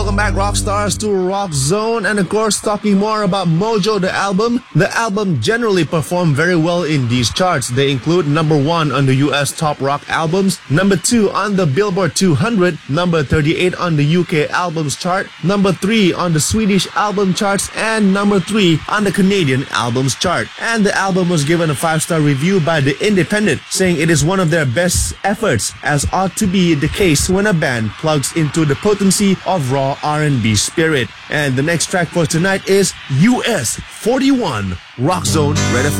Welcome back, rock stars, to Rock Zone. And of course, talking more about Mojo, the album generally performed very well in these charts. They include number 1 on the US Top Rock Albums, number 2 on the Billboard 200, number 38 on the UK Albums Chart, number 3 on the Swedish Album Charts, and number 3 on the Canadian Albums Chart. And the album was given a 5-star review by The Independent, saying it is one of their best efforts, as ought to be the case when a band plugs into the potency of raw R&B spirit. And the next track for tonight is US 41, Rock Zone, Red FM.